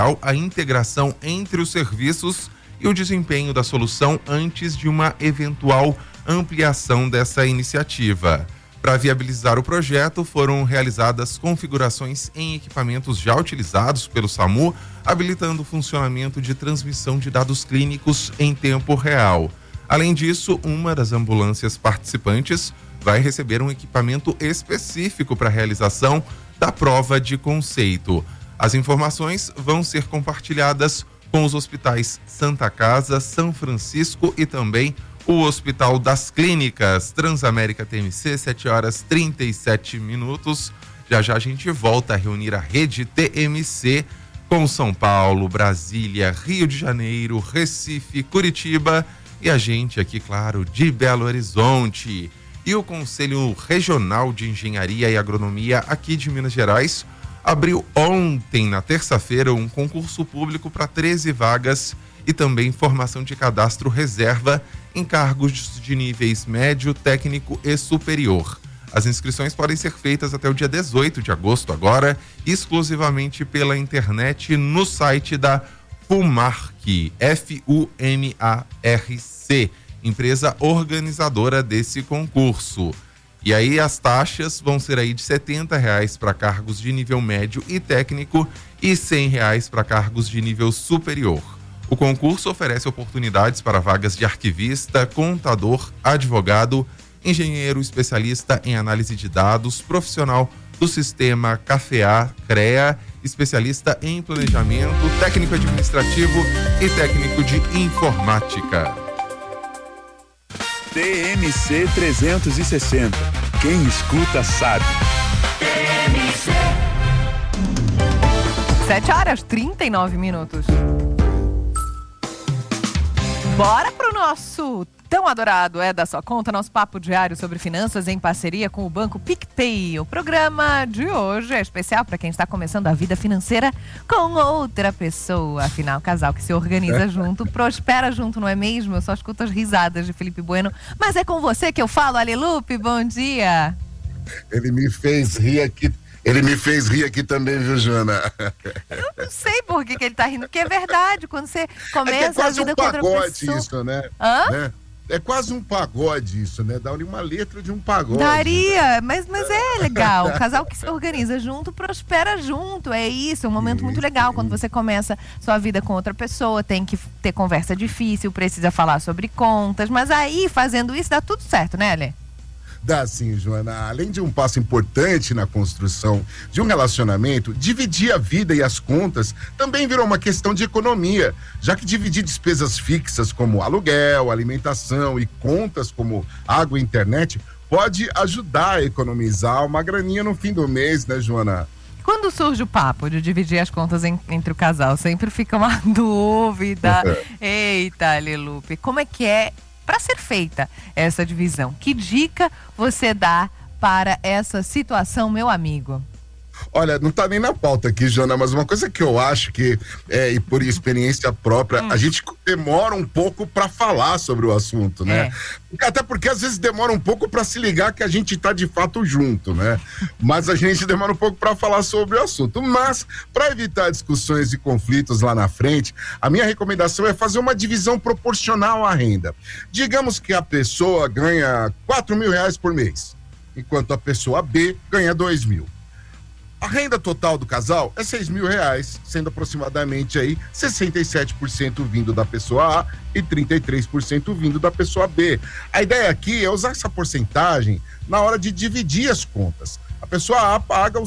a integração entre os serviços e o desempenho da solução antes de uma eventual ampliação dessa iniciativa. Para viabilizar o projeto, foram realizadas configurações em equipamentos já utilizados pelo SAMU, habilitando o funcionamento de transmissão de dados clínicos em tempo real. Além disso, uma das ambulâncias participantes vai receber um equipamento específico para a realização da prova de conceito. As informações vão ser compartilhadas com os hospitais Santa Casa, São Francisco e também o Hospital das Clínicas. Transamérica TMC, 7h37. Já já a gente volta a reunir a rede TMC com São Paulo, Brasília, Rio de Janeiro, Recife, Curitiba e a gente aqui, claro, de Belo Horizonte. E o Conselho Regional de Engenharia e Agronomia aqui de Minas Gerais abriu ontem, na terça-feira, um concurso público para 13 vagas e também formação de cadastro reserva em cargos de níveis médio, técnico e superior. As inscrições podem ser feitas até o dia 18 de agosto agora, exclusivamente pela internet no site da FUMARC, FUMARC, empresa organizadora desse concurso. E aí as taxas vão ser aí de R$70 para cargos de nível médio e técnico e R$100 para cargos de nível superior. O concurso oferece oportunidades para vagas de arquivista, contador, advogado, engenheiro especialista em análise de dados, profissional do sistema CAFEA-CREA, especialista em planejamento, técnico administrativo e técnico de informática. TMC 360. Quem escuta sabe. TMC. 7h39. Bora pro nosso tão adorado da Sua Conta, nosso papo diário sobre finanças em parceria com o Banco PicPay. O programa de hoje é especial para quem está começando a vida financeira com outra pessoa. Afinal, casal que se organiza junto, prospera junto, não é mesmo? Eu só escuto as risadas de Felipe Bueno. Mas é com você que eu falo, Alelupe, bom dia. Ele me fez rir aqui também, viu, Joana? Eu não sei por que ele tá rindo, porque é verdade, quando você começa a vida com outra pessoa... É quase um pagode isso, né? Hã? Né? É quase um pagode isso, né? Dá uma letra de um pagode. Daria, mas é legal. O casal que se organiza junto, prospera junto. É isso, é um momento muito legal. Quando você começa sua vida com outra pessoa, tem que ter conversa difícil, precisa falar sobre contas. Mas aí, fazendo isso, dá tudo certo, né, Alê? Dá sim, Joana. Além de um passo importante na construção de um relacionamento, dividir a vida e as contas também virou uma questão de economia, já que dividir despesas fixas como aluguel, alimentação e contas como água e internet pode ajudar a economizar uma graninha no fim do mês, né, Joana? Quando surge o papo de dividir as contas entre o casal, sempre fica uma dúvida. Eita, Alelupe, como é que é para ser feita essa divisão? Que dica você dá para essa situação, meu amigo? Olha, não tá nem na pauta aqui, Joana, mas uma coisa que eu acho que, e por experiência própria, a gente demora um pouco para falar sobre o assunto, né? Até porque às vezes demora um pouco para se ligar que a gente tá de fato junto, né? Mas a gente demora um pouco para falar sobre o assunto. Mas, para evitar discussões e conflitos lá na frente, a minha recomendação é fazer uma divisão proporcional à renda. Digamos que a pessoa ganha R$4.000 por mês, enquanto a pessoa B ganha R$2.000. A renda total do casal é R$6.000, sendo aproximadamente aí 67% vindo da pessoa A e 33% vindo da pessoa B. A ideia aqui é usar essa porcentagem na hora de dividir as contas. A pessoa A paga os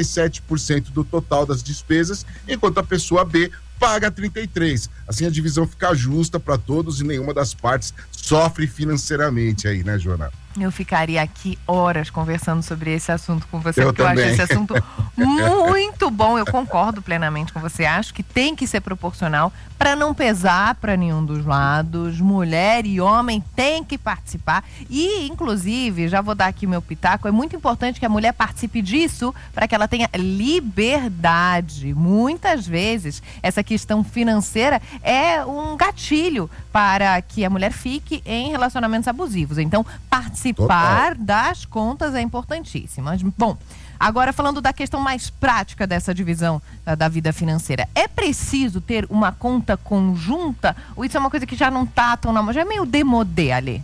67% do total das despesas, enquanto a pessoa B paga 33%. Assim a divisão fica justa para todos e nenhuma das partes sofre financeiramente aí, né, Joana? Eu ficaria aqui horas conversando sobre esse assunto com você, porque também. eu acho esse assunto muito bom. Eu concordo plenamente com você. Acho que tem que ser proporcional para não pesar para nenhum dos lados. Mulher e homem têm que participar. E, inclusive, já vou dar aqui meu pitaco, é muito importante que a mulher participe disso para que ela tenha liberdade. Muitas vezes, essa questão financeira é um gatilho para que a mulher fique em relacionamentos abusivos. Então, participar das contas é importantíssimo. Bom, Agora, falando da questão mais prática dessa divisão da vida financeira, é preciso ter uma conta conjunta ou isso é uma coisa que já não tá tão na moda, já é meio demodé ali?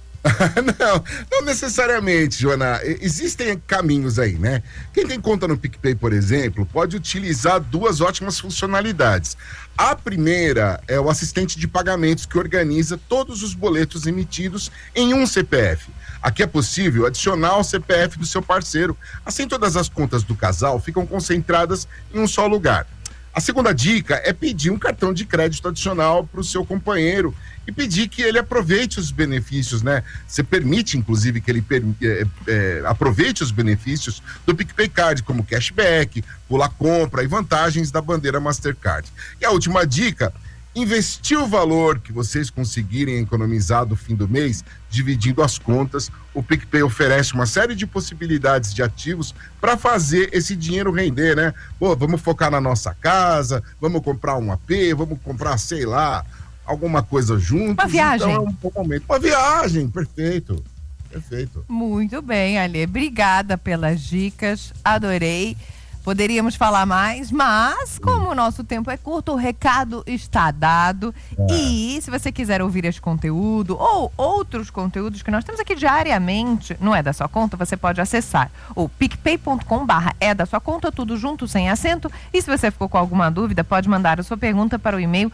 Não necessariamente, Joana. Existem caminhos aí, né? Quem tem conta no PicPay, por exemplo, pode utilizar duas ótimas funcionalidades. A primeira é o assistente de pagamentos que organiza todos os boletos emitidos em um CPF. Aqui é possível adicionar o CPF do seu parceiro. Assim, todas as contas do casal ficam concentradas em um só lugar. A segunda dica é pedir um cartão de crédito adicional para o seu companheiro e pedir que ele aproveite os benefícios, né? Você permite, inclusive, que ele aproveite os benefícios do PicPay Card, como cashback, pula compra e vantagens da bandeira Mastercard. E a última dica: investir o valor que vocês conseguirem economizar do fim do mês, dividindo as contas. O PicPay oferece uma série de possibilidades de ativos para fazer esse dinheiro render, né? Pô, vamos focar na nossa casa, vamos comprar um AP, vamos comprar, sei lá, alguma coisa juntos. Uma viagem. Então é um bom momento. Uma viagem, perfeito. Perfeito. Muito bem, Alê. Obrigada pelas dicas, adorei. Poderíamos falar mais, mas como o nosso tempo é curto, o recado está dado. E se você quiser ouvir esse conteúdo ou outros conteúdos que nós temos aqui diariamente, não é da sua conta, você pode acessar o picpay.com/é-da-sua-conta, tudo junto, sem acento. E se você ficou com alguma dúvida, pode mandar a sua pergunta para o e-mail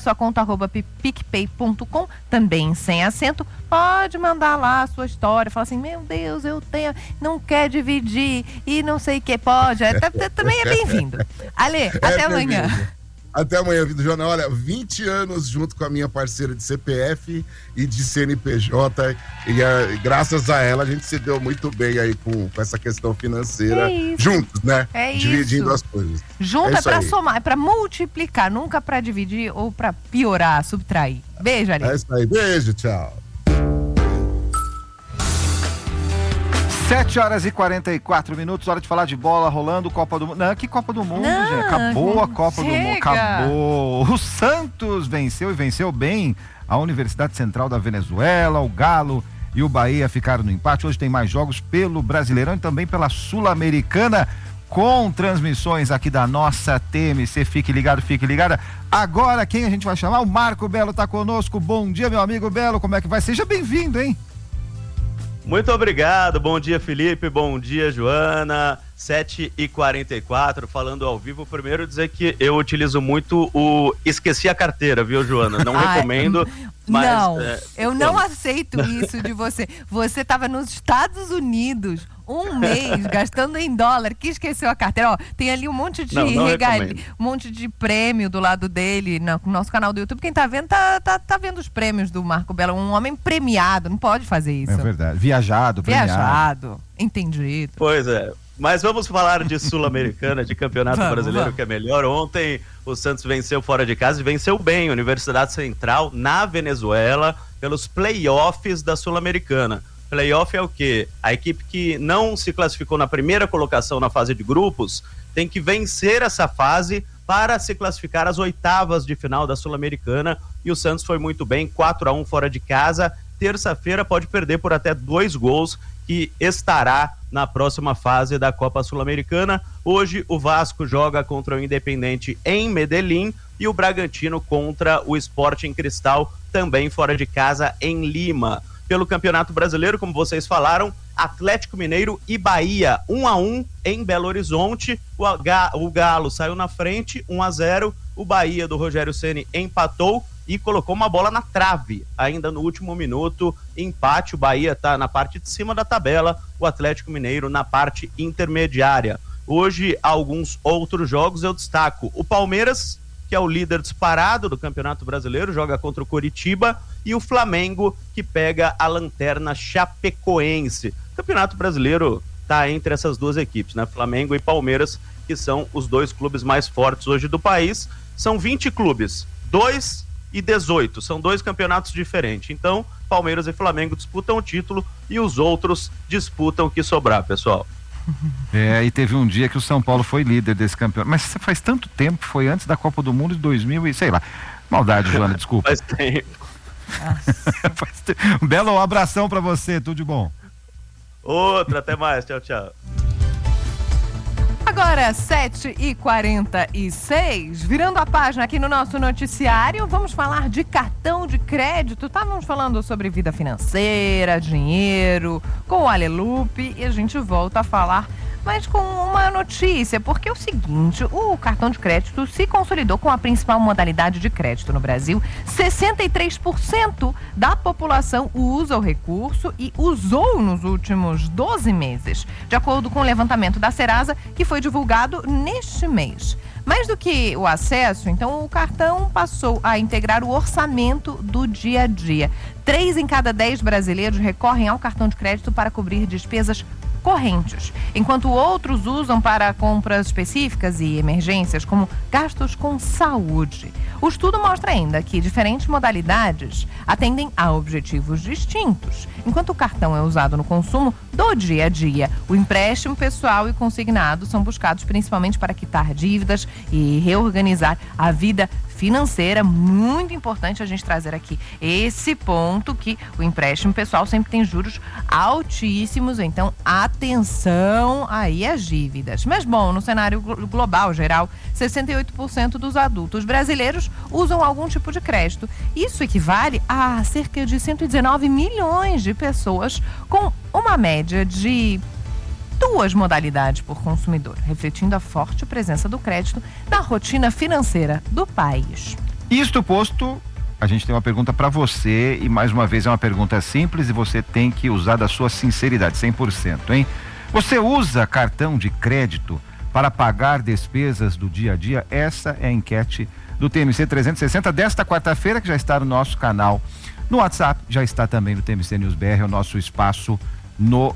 é-da-sua-conta@picpay.com, também sem acento. Pode mandar lá a sua história, falar assim, meu Deus, eu tenho, não quer dividir e não sei o que, pode, também é bem-vindo. Ale, até amanhã. Até amanhã, Vitor Jornal. Olha, 20 anos junto com a minha parceira de CPF e de CNPJ, e graças a ela a gente se deu muito bem aí com essa questão financeira, juntos, né? Dividindo as coisas. Junto é pra somar, é pra multiplicar, nunca pra dividir ou pra piorar, subtrair. Beijo, Ale. É isso aí, beijo, tchau. 7h44, hora de falar de bola rolando, Copa do Mundo. Não, que Copa do Mundo, gente? Acabou a Copa do Mundo, acabou. O Santos venceu e venceu bem a Universidade Central da Venezuela, o Galo e o Bahia ficaram no empate. Hoje tem mais jogos pelo Brasileirão e também pela Sul-Americana, com transmissões aqui da nossa TMC. Fique ligado, fique ligada. Agora quem a gente vai chamar? O Marco Belo tá conosco. Bom dia, meu amigo Belo, como é que vai? Seja bem-vindo, hein? Muito obrigado, bom dia Felipe, bom dia Joana, 7h44, falando ao vivo. Primeiro dizer que eu utilizo muito o esqueci a carteira, viu Joana? Não recomendo, mas... Não, eu não aceito isso de você. Você estava nos Estados Unidos um mês gastando em dólar, que esqueceu a carteira. Ó, tem ali um monte de um monte de prêmio do lado dele no nosso canal do YouTube. Quem tá vendo, tá vendo os prêmios do Marco Belo. Um homem premiado, não pode fazer isso. É verdade, viajado, entendido. Pois é. Mas vamos falar de Sul-Americana, de Campeonato Brasileiro, que é melhor. Ontem o Santos venceu fora de casa e venceu bem a Universidade Central na Venezuela pelos playoffs da Sul-Americana. Playoff é o quê? A equipe que não se classificou na primeira colocação na fase de grupos tem que vencer essa fase para se classificar às oitavas de final da Sul-Americana. E o Santos foi muito bem, 4-1 fora de casa. Terça-feira pode perder por até 2 gols, que estará na próxima fase da Copa Sul-Americana. Hoje o Vasco joga contra o Independente em Medellín e o Bragantino contra o Sporting Cristal, também fora de casa, em Lima. Pelo Campeonato Brasileiro, como vocês falaram, Atlético Mineiro e Bahia, 1-1 em Belo Horizonte. O Galo saiu na frente, 1-0. O Bahia do Rogério Ceni empatou e colocou uma bola na trave, ainda no último minuto. Empate, o Bahia está na parte de cima da tabela, o Atlético Mineiro na parte intermediária. Hoje, alguns outros jogos eu destaco. O Palmeiras, que é o líder disparado do Campeonato Brasileiro, joga contra o Coritiba, e o Flamengo, que pega a lanterna Chapecoense. O Campeonato Brasileiro está entre essas duas equipes, né? Flamengo e Palmeiras, que são os dois clubes mais fortes hoje do país. São 20 clubes, 2 e 18, são 2 campeonatos diferentes. Então, Palmeiras e Flamengo disputam o título e os outros disputam o que sobrar, pessoal. E teve um dia que o São Paulo foi líder desse campeonato, mas faz tanto tempo, foi antes da Copa do Mundo de 2000 e sei lá. Maldade, Joana, desculpa. Faz tempo. Um belo abração pra você, tudo de bom. Outro, até mais, tchau, tchau. Agora, 7h46, virando a página aqui no nosso noticiário, vamos falar de cartão de crédito. Estávamos falando sobre vida financeira, dinheiro, com o Alelupe, e a gente volta a falar, mas com uma notícia, porque é o seguinte, o cartão de crédito se consolidou como a principal modalidade de crédito no Brasil. 63% da população usa o recurso e usou nos últimos 12 meses, de acordo com o levantamento da Serasa, que foi divulgado neste mês. Mais do que o acesso, então, o cartão passou a integrar o orçamento do dia a dia. 3 em cada 10 brasileiros recorrem ao cartão de crédito para cobrir despesas correntes, enquanto outros usam para compras específicas e emergências, como gastos com saúde. O estudo mostra ainda que diferentes modalidades atendem a objetivos distintos. Enquanto o cartão é usado no consumo do dia a dia, o empréstimo pessoal e consignado são buscados principalmente para quitar dívidas e reorganizar a vida financeira. Muito importante a gente trazer aqui esse ponto, que o empréstimo pessoal sempre tem juros altíssimos, então atenção aí às dívidas. Mas bom, no cenário global geral, 68% dos adultos brasileiros usam algum tipo de crédito. Isso equivale a cerca de 119 milhões de pessoas, com uma média de 2 modalidades por consumidor, refletindo a forte presença do crédito na rotina financeira do país. Isto posto, a gente tem uma pergunta para você, e mais uma vez é uma pergunta simples e você tem que usar da sua sinceridade, 100%, hein? Você usa cartão de crédito para pagar despesas do dia a dia? Essa é a enquete do TMC 360 desta quarta-feira, que já está no nosso canal no WhatsApp, já está também no TMC News BR, é o nosso espaço no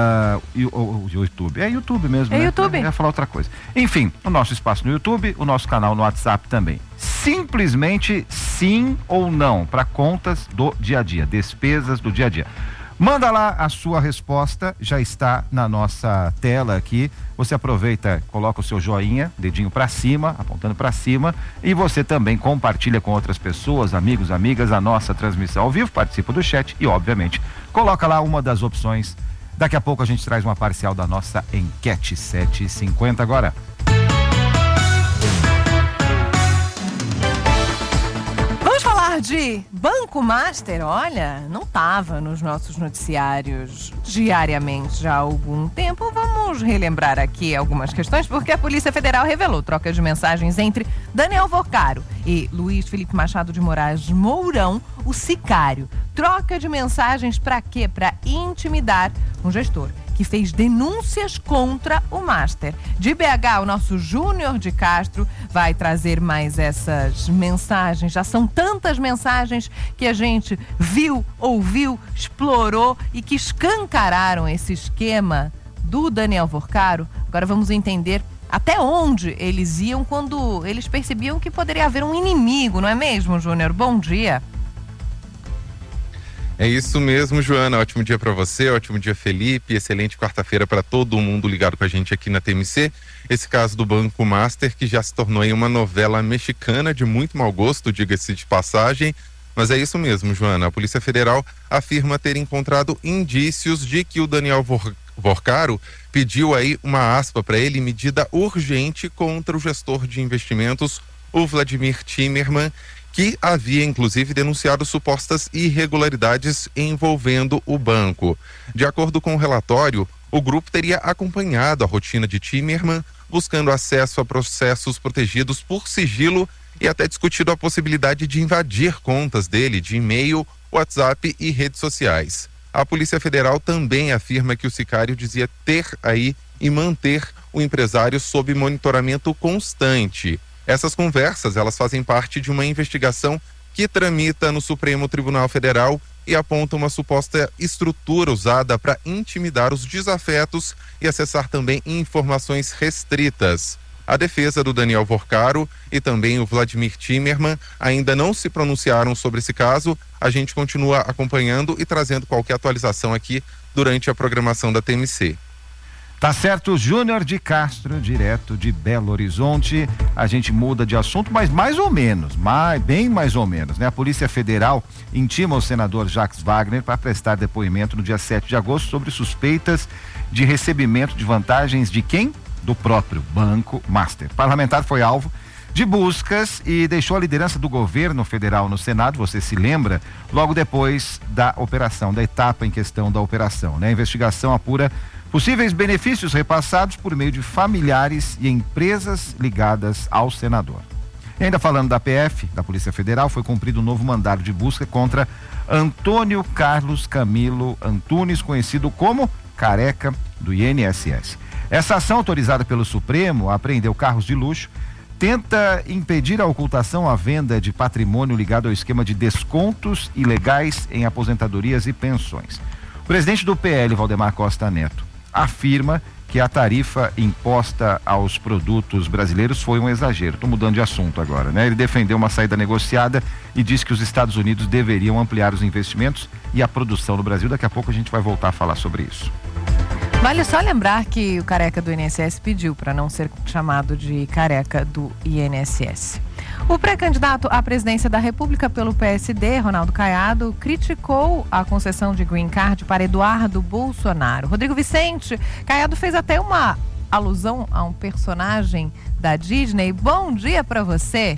YouTube. É YouTube mesmo, né? YouTube. Eu ia falar outra coisa. Enfim, o nosso espaço no YouTube, o nosso canal no WhatsApp também. Simplesmente sim ou não para contas do dia a dia, despesas do dia a dia. Manda lá a sua resposta, já está na nossa tela aqui. Você aproveita, coloca o seu joinha, dedinho para cima, apontando para cima, e você também compartilha com outras pessoas, amigos, amigas, a nossa transmissão ao vivo, participa do chat e, obviamente, coloca lá uma das opções. Daqui a pouco a gente traz uma parcial da nossa enquete. 7h50 agora. De Banco Master, olha, não estava nos nossos noticiários diariamente já há algum tempo. Vamos relembrar aqui algumas questões, porque a Polícia Federal revelou troca de mensagens entre Daniel Vorcaro e Luiz Felipe Machado de Moraes Mourão, o sicário. Troca de mensagens para quê? Para intimidar um gestor que fez denúncias contra o Master. De BH, o nosso Júnior de Castro vai trazer mais essas mensagens. Já são tantas mensagens que a gente viu, ouviu, explorou e que escancararam esse esquema do Daniel Vorcaro. Agora vamos entender até onde eles iam quando eles percebiam que poderia haver um inimigo, não é mesmo, Júnior? Bom dia. É isso mesmo, Joana. Ótimo dia para você, ótimo dia, Felipe. Excelente quarta-feira para todo mundo ligado com a gente aqui na TMC. Esse caso do Banco Master, que já se tornou aí uma novela mexicana de muito mau gosto, diga-se de passagem. Mas é isso mesmo, Joana. A Polícia Federal afirma ter encontrado indícios de que o Daniel Vorcaro pediu aí uma aspa para ele, medida urgente contra o gestor de investimentos, o Vladimir Timerman, que havia inclusive denunciado supostas irregularidades envolvendo o banco. De acordo com o relatório, o grupo teria acompanhado a rotina de Timerman, buscando acesso a processos protegidos por sigilo e até discutido a possibilidade de invadir contas dele de e-mail, WhatsApp e redes sociais. A Polícia Federal também afirma que o sicário dizia ter aí e manter o empresário sob monitoramento constante. Essas conversas, elas fazem parte de uma investigação que tramita no Supremo Tribunal Federal e aponta uma suposta estrutura usada para intimidar os desafetos e acessar também informações restritas. A defesa do Daniel Vorcaro e também o Vladimir Timerman ainda não se pronunciaram sobre esse caso. A gente continua acompanhando e trazendo qualquer atualização aqui durante a programação da TMC. Tá certo, Júnior de Castro, direto de Belo Horizonte. A gente muda de assunto, mas mais ou menos, bem mais ou menos, né? A Polícia Federal intima o senador Jacques Wagner para prestar depoimento no dia 7 de agosto sobre suspeitas de recebimento de vantagens de quem? do próprio Banco Master. O parlamentar foi alvo de buscas e deixou a liderança do governo federal no Senado, você se lembra, logo depois da operação, da etapa em questão da operação, né? A investigação apura possíveis benefícios repassados por meio de familiares e empresas ligadas ao senador. E ainda falando da PF, da Polícia Federal, foi cumprido um novo mandado de busca contra Antônio Carlos Camilo Antunes, conhecido como Careca do INSS. Essa ação, autorizada pelo Supremo, apreendeu carros de luxo, tenta impedir a ocultação à venda de patrimônio ligado ao esquema de descontos ilegais em aposentadorias e pensões. O presidente do PL, Valdemar Costa Neto, afirma que a tarifa imposta aos produtos brasileiros foi um exagero. Estou mudando de assunto agora, né? Ele defendeu uma saída negociada e disse que os Estados Unidos deveriam ampliar os investimentos e a produção no Brasil. Daqui a pouco a gente vai voltar a falar sobre isso. Vale só lembrar que o careca do INSS pediu para não ser chamado de careca do INSS. O pré-candidato à presidência da República pelo PSD, Ronaldo Caiado, criticou a concessão de green card para Eduardo Bolsonaro. Rodrigo Vicente, Caiado fez até uma alusão a um personagem da Disney. Bom dia para você.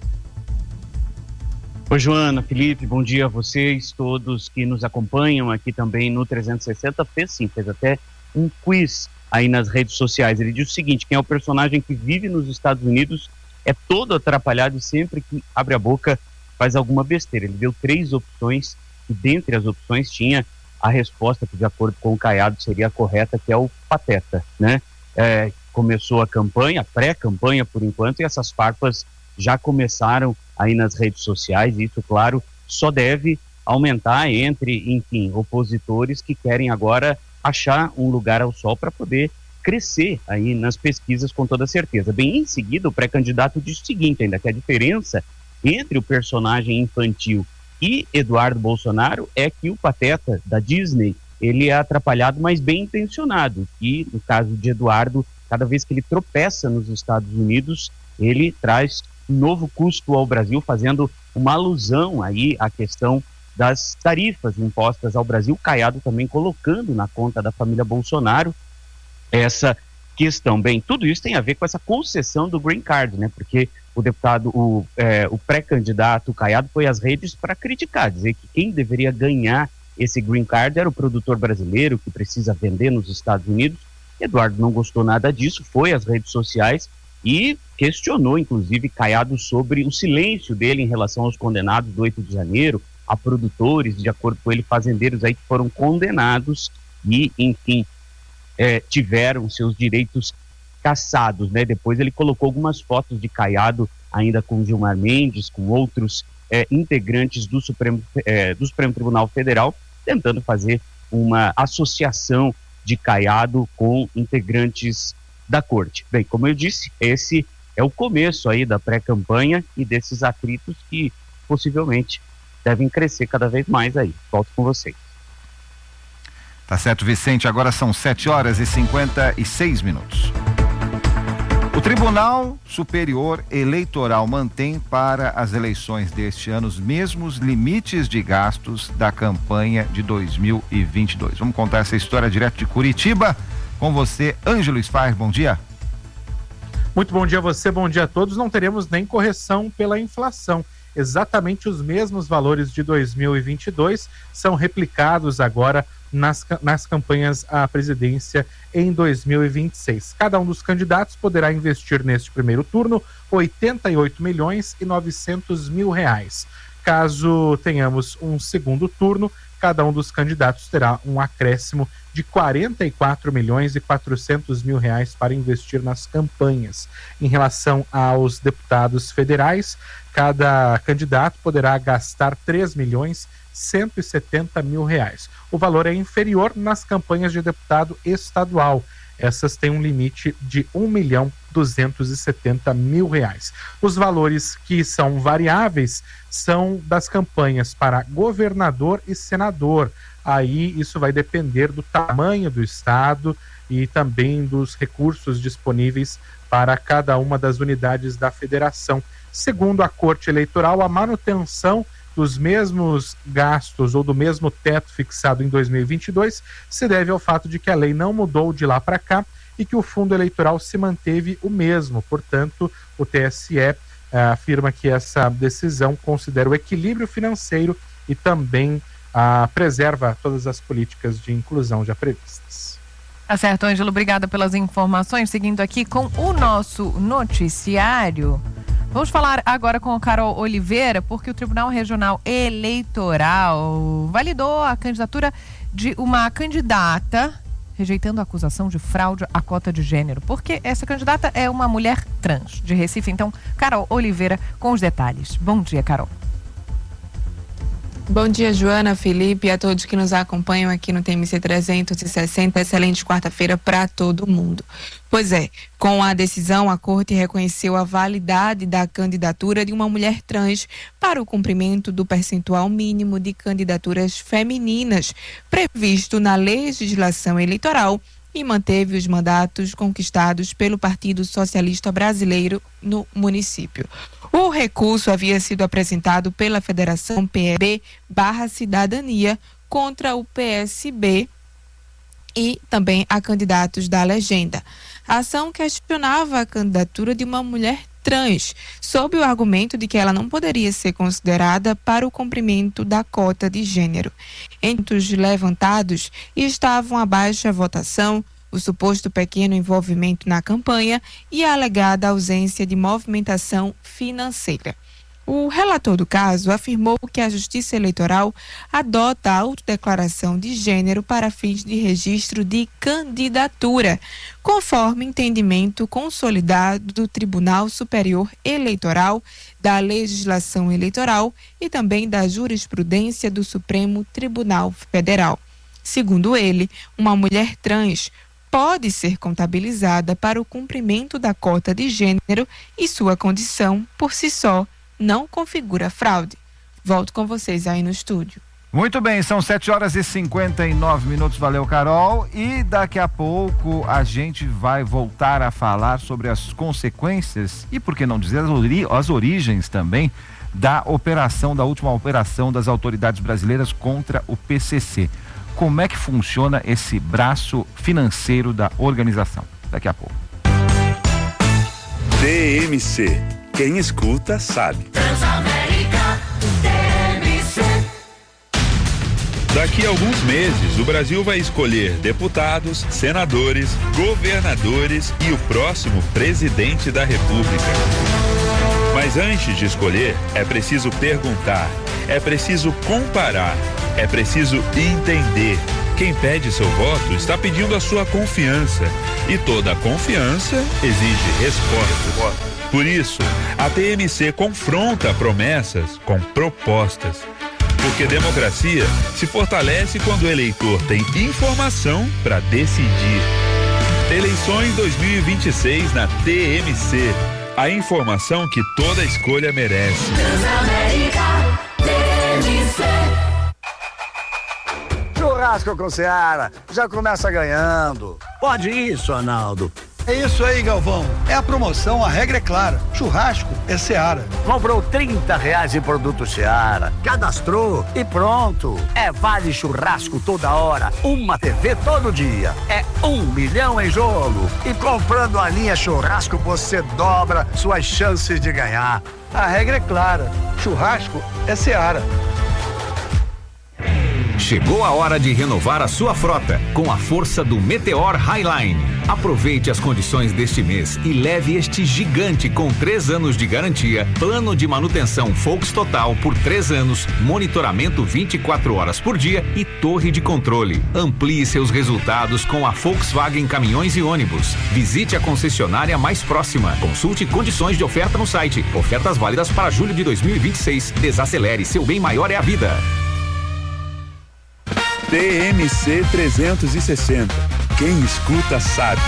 Oi, Joana, Felipe, bom dia a vocês, todos que nos acompanham aqui também no 360. Fez até um quiz aí nas redes sociais. Ele diz o seguinte: quem é o personagem que vive nos Estados Unidos é todo atrapalhado e sempre que abre a boca faz alguma besteira. Ele deu 3 opções e dentre as opções tinha a resposta que, de acordo com o Caiado, seria a correta, que é o Pateta, né? Começou a campanha, a pré-campanha por enquanto, e essas farpas já começaram aí nas redes sociais, e isso, claro, só deve aumentar entre, enfim, opositores que querem agora achar um lugar ao sol para poder crescer aí nas pesquisas com toda certeza. Bem, em seguida, o pré-candidato diz o seguinte ainda, que a diferença entre o personagem infantil e Eduardo Bolsonaro é que o Pateta da Disney, ele é atrapalhado, mas bem intencionado, e no caso de Eduardo, cada vez que ele tropeça nos Estados Unidos, ele traz um novo custo ao Brasil, fazendo uma alusão aí à questão das tarifas impostas ao Brasil. Caiado também colocando na conta da família Bolsonaro essa questão. Bem, tudo isso tem a ver com essa concessão do green card, né? Porque o deputado, o pré-candidato Caiado foi às redes para criticar, dizer que quem deveria ganhar esse green card era o produtor brasileiro que precisa vender nos Estados Unidos. Eduardo não gostou nada disso, foi às redes sociais e questionou, inclusive, Caiado sobre o silêncio dele em relação aos condenados do 8 de janeiro, a produtores, de acordo com ele, fazendeiros aí que foram condenados e, enfim, tiveram seus direitos cassados, né? Depois ele colocou algumas fotos de Caiado, ainda com Gilmar Mendes, com outros integrantes do Supremo Tribunal Federal, tentando fazer uma associação de Caiado com integrantes da corte. Bem, como eu disse, esse é o começo aí da pré-campanha e desses atritos que possivelmente devem crescer cada vez mais aí. Volto com vocês. Tá certo, Vicente. Agora são 7h56. O Tribunal Superior Eleitoral mantém para as eleições deste ano os mesmos limites de gastos da campanha de 2022. Vamos contar essa história direto de Curitiba com você, Ângelo Sfar. Bom dia. Muito bom dia a você, bom dia a todos. Não teremos nem correção pela inflação. Exatamente os mesmos valores de 2022 são replicados agora nas campanhas à presidência em 2026. Cada um dos candidatos poderá investir neste primeiro turno R$88.900.000. Caso tenhamos um segundo turno, cada um dos candidatos terá um acréscimo de R$44.400.000 para investir nas campanhas. Em relação aos deputados federais, cada candidato poderá gastar R$3.170.000. O valor é inferior nas campanhas de deputado estadual. Essas têm um limite de R$1.270.000. Os valores que são variáveis são das campanhas para governador e senador. Aí isso vai depender do tamanho do estado e também dos recursos disponíveis para cada uma das unidades da federação. Segundo a Corte Eleitoral, a manutenção dos mesmos gastos ou do mesmo teto fixado em 2022 se deve ao fato de que a lei não mudou de lá para cá e que o fundo eleitoral se manteve o mesmo. Portanto, o TSE afirma que essa decisão considera o equilíbrio financeiro e também preserva todas as políticas de inclusão já previstas. Tá certo, Ângelo, obrigada pelas informações. Seguindo aqui com o nosso noticiário, vamos falar agora com o Carol Oliveira, porque o Tribunal Regional Eleitoral validou a candidatura de uma candidata, rejeitando a acusação de fraude à cota de gênero, porque essa candidata é uma mulher trans de Recife. Então, Carol Oliveira com os detalhes. Bom dia, Carol. Bom dia, Joana, Felipe e a todos que nos acompanham aqui no TMC 360. Excelente quarta-feira para todo mundo. Pois é, com a decisão, a Corte reconheceu a validade da candidatura de uma mulher trans para o cumprimento do percentual mínimo de candidaturas femininas previsto na legislação eleitoral e manteve os mandatos conquistados pelo Partido Socialista Brasileiro no município. O recurso havia sido apresentado pela Federação PEB/Cidadania contra o PSB e também a candidatos da legenda. A ação questionava a candidatura de uma mulher trans, sob o argumento de que ela não poderia ser considerada para o cumprimento da cota de gênero. Entre os levantados estavam a baixa votação, o suposto pequeno envolvimento na campanha e a alegada ausência de movimentação financeira. O relator do caso afirmou que a Justiça Eleitoral adota a autodeclaração de gênero para fins de registro de candidatura, conforme entendimento consolidado do Tribunal Superior Eleitoral, da legislação eleitoral e também da jurisprudência do Supremo Tribunal Federal. Segundo ele, uma mulher trans pode ser contabilizada para o cumprimento da cota de gênero e sua condição, por si só, não configura fraude. Volto com vocês aí no estúdio. Muito bem, são 7h59. Valeu, Carol. E daqui a pouco a gente vai voltar a falar sobre as consequências e, por que não dizer, as origens também da última operação das autoridades brasileiras contra o PCC. Como é que funciona esse braço financeiro da organização? Daqui a pouco. TMC. Quem escuta sabe. Transamérica, TMC. Daqui a alguns meses, o Brasil vai escolher deputados, senadores, governadores e o próximo presidente da República. Mas antes de escolher, é preciso perguntar, é preciso comparar, é preciso entender. Quem pede seu voto está pedindo a sua confiança. E toda confiança exige respostas. Por isso, a TMC confronta promessas com propostas. Porque democracia se fortalece quando o eleitor tem informação para decidir. Eleições 2026 na TMC. A informação que toda escolha merece. Transamérica, TMC. Churrasco com Seara, já começa ganhando. Pode isso, Arnaldo. É isso aí, Galvão. É a promoção, a regra é clara. Churrasco é Seara. Comprou R$30 em produto Seara, cadastrou e pronto. É vale churrasco toda hora, uma TV todo dia. É 1 milhão em jogo. E comprando a linha churrasco, você dobra suas chances de ganhar. A regra é clara. Churrasco é Seara. Chegou a hora de renovar a sua frota com a força do Meteor Highline. Aproveite as condições deste mês e leve este gigante com 3 anos de garantia, plano de manutenção Volks Total por 3 anos, monitoramento 24 horas por dia e torre de controle. Amplie seus resultados com a Volkswagen Caminhões e Ônibus. Visite a concessionária mais próxima. Consulte condições de oferta no site. Ofertas válidas para julho de 2026. Desacelere, seu bem maior é a vida. TMC 360. Quem escuta sabe.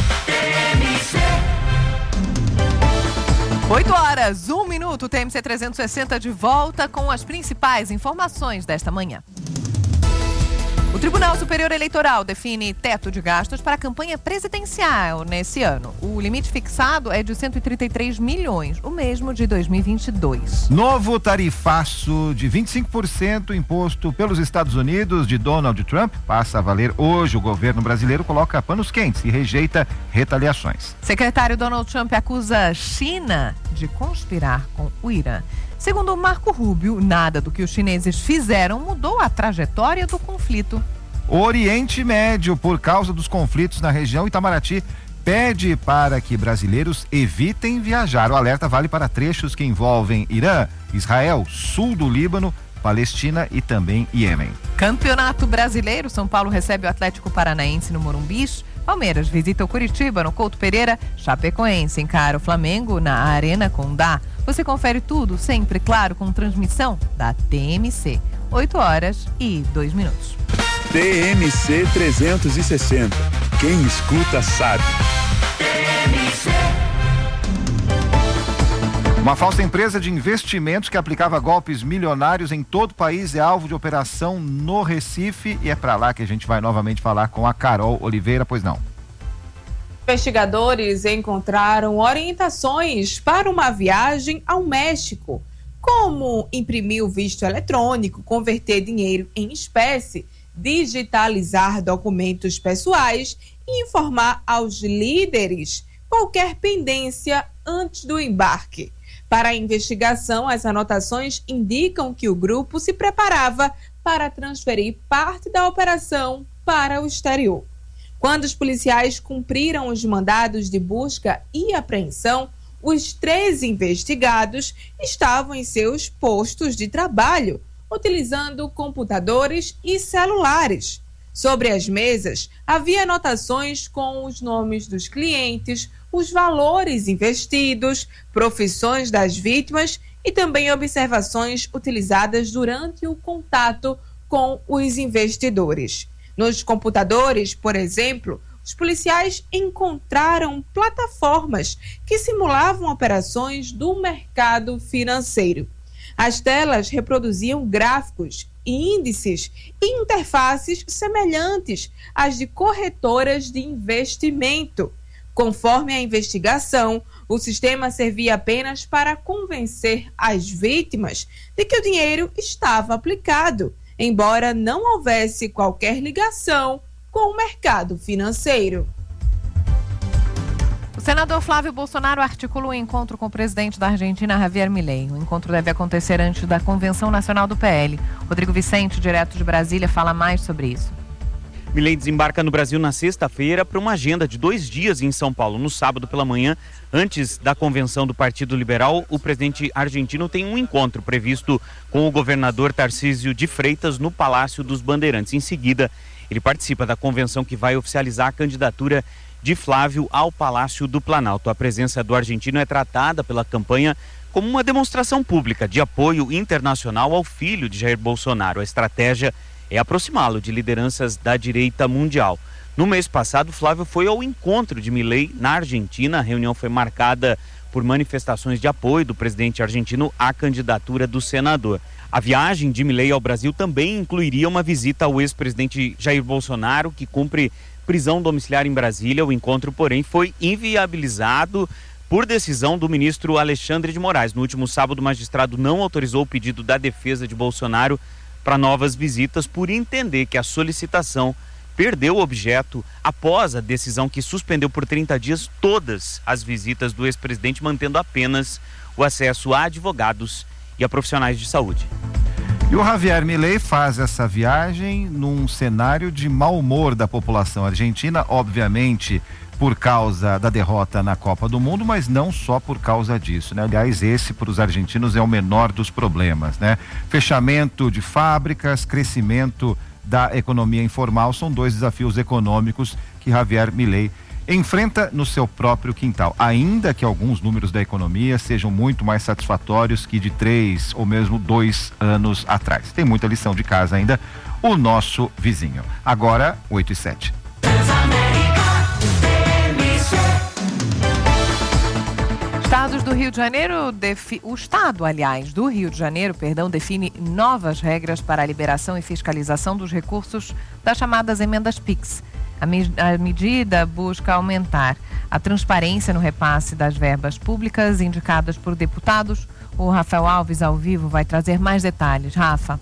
8h01. TMC 360 de volta com as principais informações desta manhã. O Tribunal Superior Eleitoral define teto de gastos para a campanha presidencial nesse ano. O limite fixado é de 133 milhões, o mesmo de 2022. Novo tarifaço de 25% imposto pelos Estados Unidos de Donald Trump passa a valer hoje. O governo brasileiro coloca panos quentes e rejeita retaliações. Secretário Donald Trump acusa a China de conspirar com o Irã. Segundo Marco Rubio, nada do que os chineses fizeram mudou a trajetória do conflito. O Oriente Médio, por causa dos conflitos na região, Itamaraty pede para que brasileiros evitem viajar. O alerta vale para trechos que envolvem Irã, Israel, sul do Líbano, Palestina e também Iêmen. Campeonato Brasileiro, São Paulo recebe o Atlético Paranaense no Morumbi. Palmeiras visita o Curitiba no Couto Pereira. Chapecoense encara o Flamengo na Arena Condá. Você confere tudo, sempre claro, com transmissão da TMC. 8h02. TMC 360. Quem escuta sabe. Uma falsa empresa de investimentos que aplicava golpes milionários em todo o país é alvo de operação no Recife e é para lá que a gente vai novamente falar com a Carol Oliveira, pois não. Investigadores encontraram orientações para uma viagem ao México, como imprimir o visto eletrônico, converter dinheiro em espécie, digitalizar documentos pessoais e informar aos líderes qualquer pendência antes do embarque. Para a investigação, as anotações indicam que o grupo se preparava para transferir parte da operação para o exterior. Quando os policiais cumpriram os mandados de busca e apreensão, os 3 investigados estavam em seus postos de trabalho, utilizando computadores e celulares. Sobre as mesas, havia anotações com os nomes dos clientes, os valores investidos, profissões das vítimas e também observações utilizadas durante o contato com os investidores. Nos computadores, por exemplo, os policiais encontraram plataformas que simulavam operações do mercado financeiro. As telas reproduziam gráficos, índices e interfaces semelhantes às de corretoras de investimento. Conforme a investigação, o sistema servia apenas para convencer as vítimas de que o dinheiro estava aplicado, embora não houvesse qualquer ligação com o mercado financeiro. O senador Flávio Bolsonaro articula um encontro com o presidente da Argentina, Javier Milei. O encontro deve acontecer antes da Convenção Nacional do PL. Rodrigo Vicente, direto de Brasília, fala mais sobre isso. Milei desembarca no Brasil na sexta-feira para uma agenda de 2 dias em São Paulo. No sábado pela manhã, antes da convenção do Partido Liberal, o presidente argentino tem um encontro previsto com o governador Tarcísio de Freitas no Palácio dos Bandeirantes. Em seguida, ele participa da convenção que vai oficializar a candidatura de Flávio ao Palácio do Planalto. A presença do argentino é tratada pela campanha como uma demonstração pública de apoio internacional ao filho de Jair Bolsonaro. A estratégia é aproximá-lo de lideranças da direita mundial. No mês passado, Flávio foi ao encontro de Milei na Argentina. A reunião foi marcada por manifestações de apoio do presidente argentino à candidatura do senador. A viagem de Milei ao Brasil também incluiria uma visita ao ex-presidente Jair Bolsonaro, que cumpre prisão domiciliar em Brasília. O encontro, porém, foi inviabilizado por decisão do ministro Alexandre de Moraes. No último sábado, o magistrado não autorizou o pedido da defesa de Bolsonaro para novas visitas, por entender que a solicitação perdeu o objeto após a decisão que suspendeu por 30 dias todas as visitas do ex-presidente, mantendo apenas o acesso a advogados e a profissionais de saúde. E o Javier Milei faz essa viagem num cenário de mau humor da população argentina, obviamente por causa da derrota na Copa do Mundo, mas não só por causa disso, né? Aliás, esse para os argentinos é o menor dos problemas, né? Fechamento de fábricas, crescimento da economia informal são 2 desafios econômicos que Javier Milei enfrenta no seu próprio quintal, ainda que alguns números da economia sejam muito mais satisfatórios que de 3 ou mesmo 2 anos atrás. Tem muita lição de casa ainda, o nosso vizinho. Agora, 8h07. Estados estados do Rio de Janeiro, o Estado, aliás, do Rio de Janeiro, define novas regras para a liberação e fiscalização dos recursos das chamadas emendas PIX. A medida busca aumentar a transparência no repasse das verbas públicas indicadas por deputados. O Rafael Alves, ao vivo, vai trazer mais detalhes. Rafa.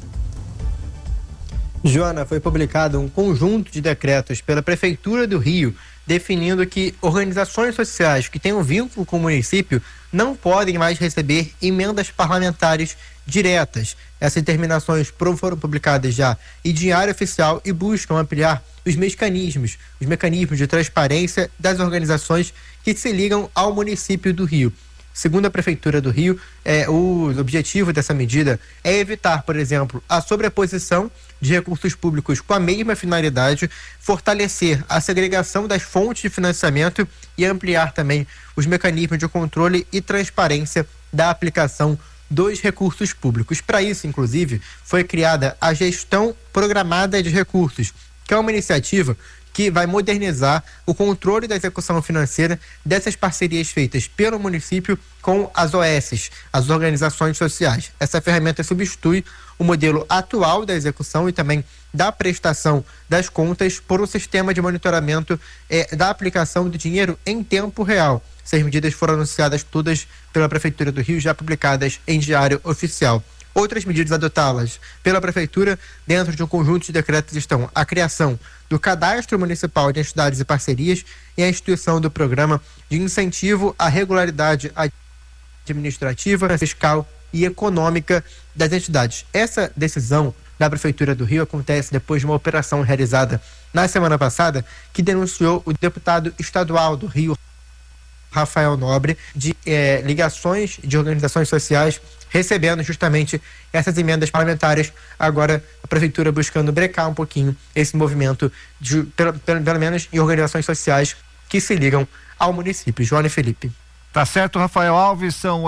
Joana, foi publicado um conjunto de decretos pela Prefeitura do Rio, definindo que organizações sociais que tenham vínculo com o município não podem mais receber emendas parlamentares diretas. Essas determinações foram publicadas já em Diário Oficial e buscam ampliar os mecanismos de transparência das organizações que se ligam ao município do Rio. Segundo a Prefeitura do Rio, o objetivo dessa medida é evitar, por exemplo, a sobreposição de recursos públicos com a mesma finalidade, fortalecer a segregação das fontes de financiamento e ampliar também os mecanismos de controle e transparência da aplicação dos recursos públicos. Para isso, inclusive, foi criada a Gestão Programada de Recursos, que é uma iniciativa que vai modernizar o controle da execução financeira dessas parcerias feitas pelo município com as OS, as organizações sociais. Essa ferramenta substitui o modelo atual da execução e também da prestação das contas por um sistema de monitoramento da aplicação do dinheiro em tempo real. Essas medidas foram anunciadas todas pela Prefeitura do Rio, já publicadas em Diário Oficial. Outras medidas adotadas pela Prefeitura dentro de um conjunto de decretos estão a criação do Cadastro Municipal de Entidades e Parcerias e a instituição do Programa de Incentivo à Regularidade Administrativa, Fiscal e Econômica das entidades. Essa decisão da Prefeitura do Rio acontece depois de uma operação realizada na semana passada que denunciou o deputado estadual do Rio, Rafael Nobre, de ligações de organizações sociais recebendo justamente essas emendas parlamentares. Agora a Prefeitura buscando brecar um pouquinho esse movimento, pelo menos em organizações sociais que se ligam ao município. Joana e Felipe. Tá certo, Rafael Alves, são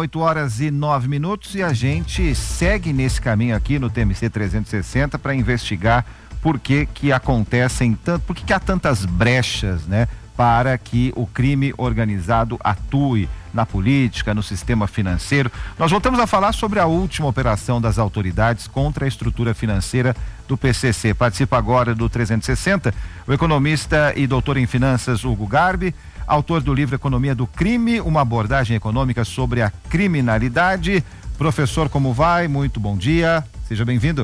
8h09 e a gente segue nesse caminho aqui no TMC 360 para investigar por que há tantas brechas, né? Para que o crime organizado atue na política, no sistema financeiro. Nós voltamos a falar sobre a última operação das autoridades contra a estrutura financeira do PCC. Participa agora do 360 o economista e doutor em finanças Hugo Garbi, autor do livro Economia do Crime, uma abordagem econômica sobre a criminalidade. Professor, como vai? Muito bom dia, seja bem-vindo.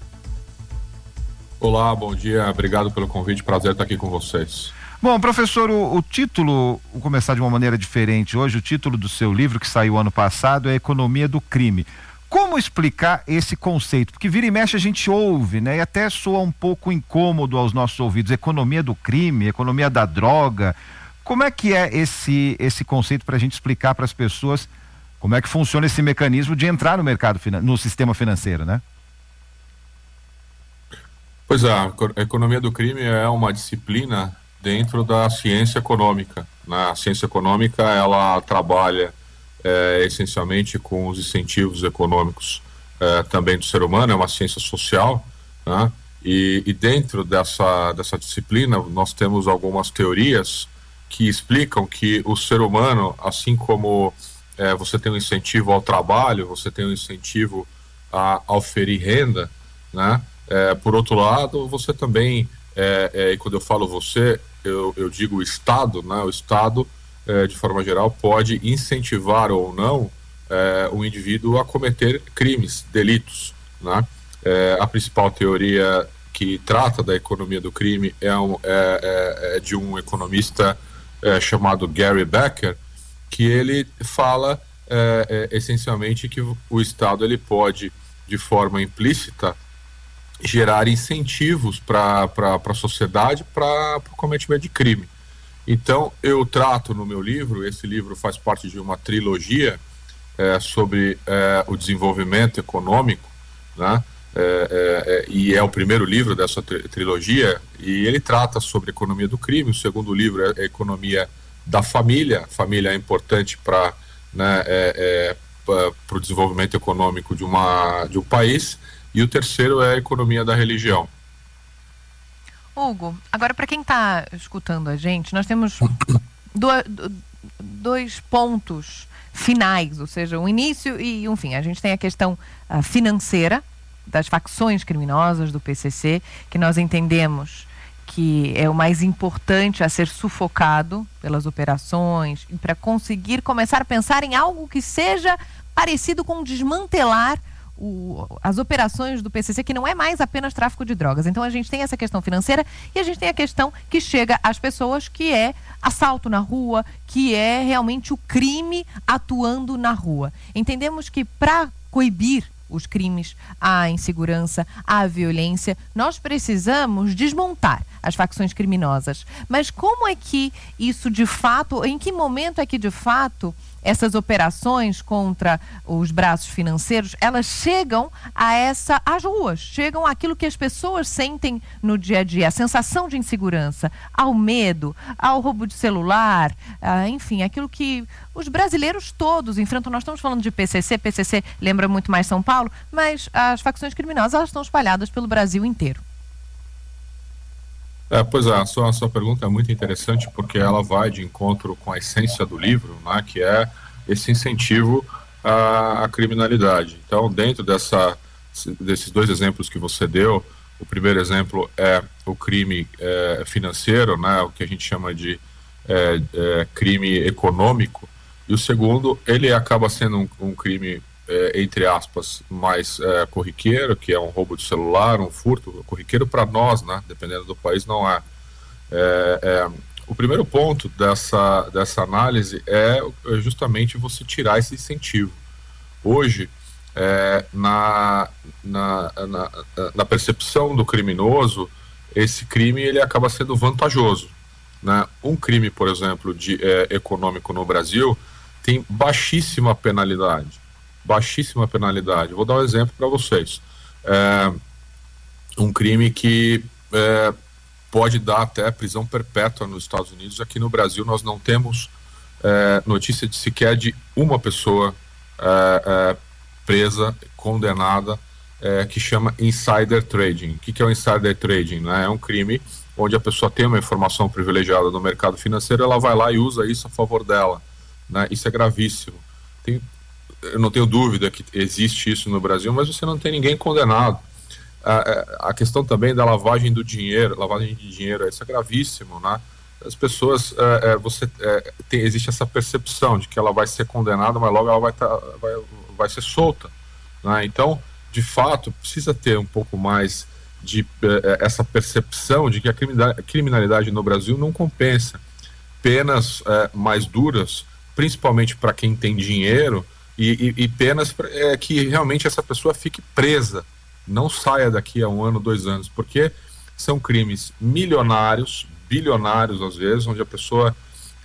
Olá, bom dia, obrigado pelo convite, prazer estar aqui com vocês. Bom, professor, o título, vou começar de uma maneira diferente hoje, o título do seu livro que saiu ano passado é Economia do Crime. Como explicar esse conceito? Porque vira e mexe a gente ouve, né? E até soa um pouco incômodo aos nossos ouvidos. Economia do crime, economia da droga. Como é que é esse conceito para a gente explicar para as pessoas como é que funciona esse mecanismo de entrar no mercado, no sistema financeiro, né? Pois é, a economia do crime é uma disciplina dentro da ciência econômica. A ciência econômica, ela trabalha essencialmente com os incentivos econômicos também do ser humano, é uma ciência social, né? E dentro dessa disciplina nós temos algumas teorias que explicam que o ser humano, assim como você tem um incentivo ao trabalho, você tem um incentivo a oferir renda, né? Por outro lado, você também, e quando eu falo você, eu digo o Estado, né? O Estado, de forma geral, pode incentivar ou não o indivíduo a cometer crimes, delitos, né? A principal teoria que trata da economia do crime é de um economista chamado Gary Becker, que ele fala essencialmente que o Estado ele pode, de forma implícita, gerar incentivos para a sociedade para o cometimento de crime. Então, eu trato no meu livro, esse livro faz parte de uma trilogia sobre o desenvolvimento econômico, né? E é o primeiro livro dessa trilogia, e ele trata sobre a economia do crime. O segundo livro é a economia da família. A família é importante para o desenvolvimento econômico de um país. E o terceiro é a economia da religião. Hugo, agora para quem está escutando a gente, nós temos dois pontos finais, ou seja, o início e um fim. A gente tem a questão financeira das facções criminosas do PCC, que nós entendemos que é o mais importante a ser sufocado pelas operações e para conseguir começar a pensar em algo que seja parecido com desmantelar as operações do PCC, que não é mais apenas tráfico de drogas. Então a gente tem essa questão financeira e a gente tem a questão que chega às pessoas, que é assalto na rua, que é realmente o crime atuando na rua. Entendemos que para coibir os crimes, a insegurança, a violência, nós precisamos desmontar as facções criminosas. Mas como é que isso de fato, em que momento é que de fato essas operações contra os braços financeiros, elas chegam às ruas, chegam àquilo que as pessoas sentem no dia a dia, a sensação de insegurança, ao medo, ao roubo de celular, enfim, aquilo que os brasileiros todos enfrentam. Nós estamos falando de PCC lembra muito mais São Paulo, mas as facções criminosas, elas estão espalhadas pelo Brasil inteiro. Pois é, a sua pergunta é muito interessante, porque ela vai de encontro com a essência do livro, né, que é esse incentivo à criminalidade. Então, dentro desses dois exemplos que você deu, o primeiro exemplo é o crime financeiro, né, o que a gente chama de crime econômico, e o segundo, ele acaba sendo um crime, entre aspas, mais corriqueiro, que é um roubo de celular, um furto corriqueiro para nós, né? Dependendo do país, não é. O primeiro ponto dessa análise é justamente você tirar esse incentivo. Hoje, na percepção do criminoso, esse crime ele acaba sendo vantajoso, né? Um crime, por exemplo, econômico no Brasil tem baixíssima penalidade. Vou dar um exemplo para vocês. Um crime que pode dar até prisão perpétua nos Estados Unidos. Aqui no Brasil nós não temos notícia de sequer de uma pessoa presa, condenada, que chama insider trading. O que é o insider trading? Né? É um crime onde a pessoa tem uma informação privilegiada no mercado financeiro, ela vai lá e usa isso a favor dela, né? Isso é gravíssimo. Eu não tenho dúvida que existe isso no Brasil, mas você não tem ninguém condenado. A questão também da lavagem de dinheiro, isso é gravíssimo, né? As pessoas, existe essa percepção de que ela vai ser condenada, mas logo ela vai ser solta, né? Então, de fato, precisa ter um pouco mais de essa percepção de que a criminalidade no Brasil não compensa. Penas mais duras, principalmente para quem tem dinheiro, e penas que realmente essa pessoa fique presa, não saia daqui a 1 ano, 2 anos, porque são crimes milionários, bilionários às vezes, onde a pessoa,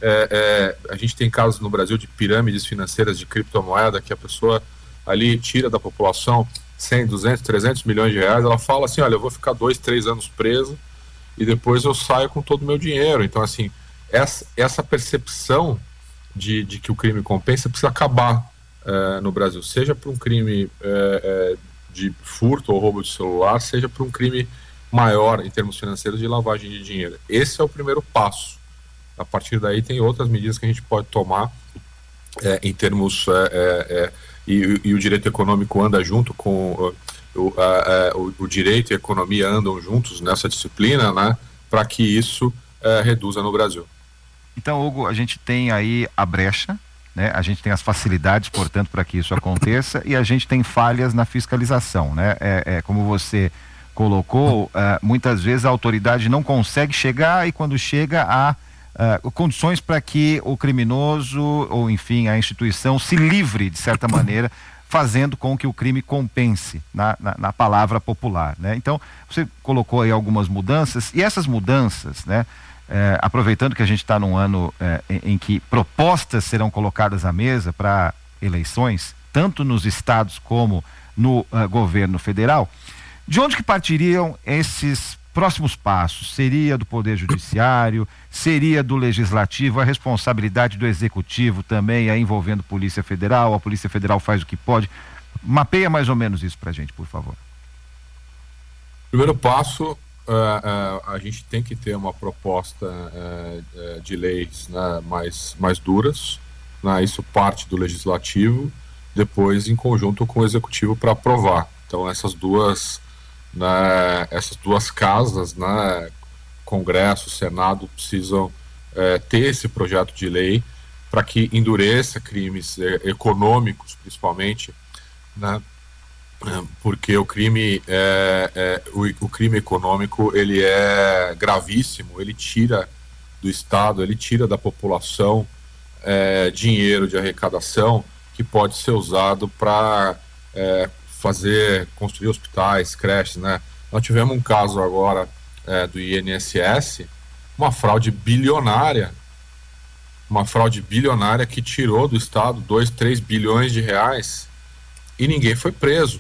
a gente tem casos no Brasil de pirâmides financeiras de criptomoeda, que a pessoa ali tira da população 100, 200, 300 milhões de reais, ela fala assim, olha, eu vou ficar 2, 3 anos preso e depois eu saio com todo o meu dinheiro. Então, assim, essa percepção de que o crime compensa precisa acabar no Brasil, seja por um crime de furto ou roubo de celular, seja por um crime maior em termos financeiros de lavagem de dinheiro. Esse é o primeiro passo. A partir daí tem outras medidas que a gente pode tomar em termos e o direito econômico anda junto com o direito e a economia andam juntos nessa disciplina, né, para que isso reduza no Brasil. Então, Hugo, a gente tem aí a brecha, né? A gente tem as facilidades, portanto, para que isso aconteça, e a gente tem falhas na fiscalização, né? Como você colocou, muitas vezes a autoridade não consegue chegar, e quando chega há condições para que o criminoso, ou enfim, a instituição se livre, de certa maneira, fazendo com que o crime compense na palavra popular, né? Então, você colocou aí algumas mudanças, e essas mudanças, né, aproveitando que a gente está num ano em que propostas serão colocadas à mesa para eleições, tanto nos estados como no governo federal, de onde que partiriam esses próximos passos? Seria do Poder Judiciário? Seria do Legislativo? A responsabilidade do Executivo também é envolvendo Polícia Federal? A Polícia Federal faz o que pode? Mapeia mais ou menos isso pra gente, por favor. Primeiro passo, a gente tem que ter uma proposta de leis, né, mais duras, né? Isso parte do legislativo, depois em conjunto com o executivo para aprovar. Então essas duas casas, né, Congresso, Senado, precisam ter esse projeto de lei para que endureça crimes econômicos, principalmente, né, porque o crime econômico, ele é gravíssimo, ele tira do Estado, ele tira da população dinheiro de arrecadação que pode ser usado para construir hospitais, creches, né? Nós tivemos um caso agora do INSS, uma fraude bilionária que tirou do Estado 2, 3 bilhões de reais e ninguém foi preso.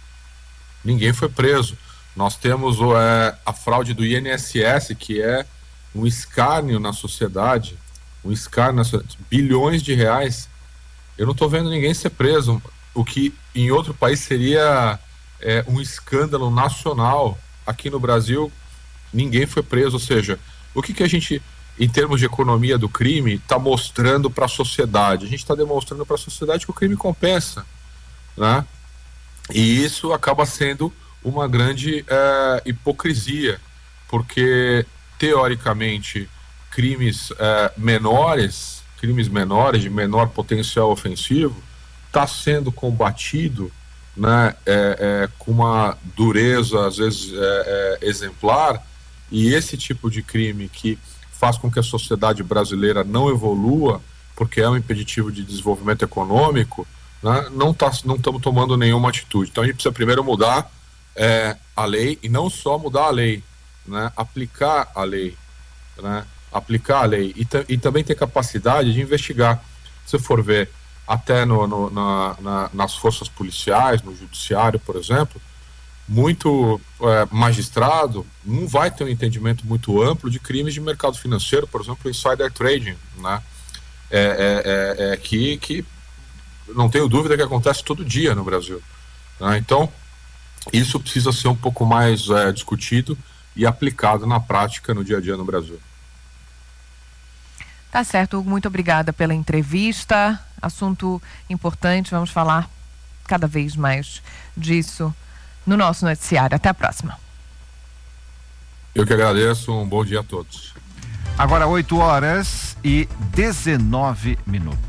Nós temos a fraude do INSS, que é um escárnio na sociedade, bilhões de reais. Eu não estou vendo ninguém ser preso, o que em outro país seria um escândalo nacional. Aqui no Brasil, ninguém foi preso. Ou seja, o que a gente, em termos de economia do crime, está mostrando para a sociedade? A gente está demonstrando para a sociedade que o crime compensa, né? E isso acaba sendo uma grande hipocrisia, porque, teoricamente, crimes menores, de menor potencial ofensivo, está sendo combatido, né, com uma dureza, às vezes, exemplar, e esse tipo de crime que faz com que a sociedade brasileira não evolua, porque é um impeditivo de desenvolvimento econômico, né, não estamos tomando nenhuma atitude. Então a gente precisa primeiro mudar a lei, e não só mudar a lei, né, aplicar a lei, né, e também ter capacidade de investigar. Se for ver até nas forças policiais, no judiciário, por exemplo, muito magistrado não vai ter um entendimento muito amplo de crimes de mercado financeiro, por exemplo, insider trading, né? Que não tenho dúvida que acontece todo dia no Brasil, né? Então, isso precisa ser um pouco mais discutido e aplicado na prática, no dia a dia no Brasil. Tá certo, Hugo, muito obrigada pela entrevista. Assunto importante, vamos falar cada vez mais disso no nosso noticiário. Até a próxima. Eu que agradeço, um bom dia a todos. Agora 8h19.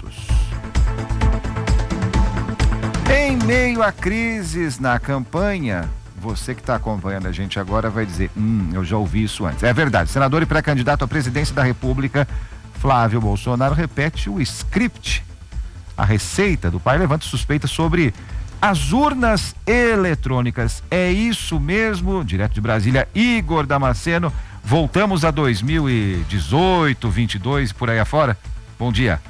Em meio a crises na campanha, você que está acompanhando a gente agora vai dizer, eu já ouvi isso antes. É verdade, senador e pré-candidato à presidência da República, Flávio Bolsonaro, repete o script. A receita do pai levanta suspeita sobre as urnas eletrônicas. É isso mesmo? Direto de Brasília, Igor Damasceno. Voltamos a 2018, 22, por aí afora? Bom dia.